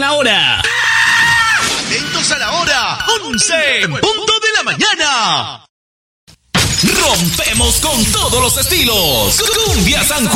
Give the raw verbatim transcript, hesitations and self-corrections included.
la hora. Atentos a la hora. once en punto de la mañana. Rompemos con todos los estilos. Cumbia San Juan.